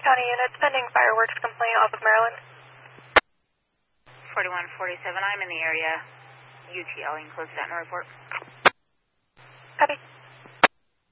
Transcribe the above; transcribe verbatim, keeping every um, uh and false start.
County units pending fireworks complaint off of Maryland. forty-one forty-seven, I'm in the area. U T L, close that and report. Copy.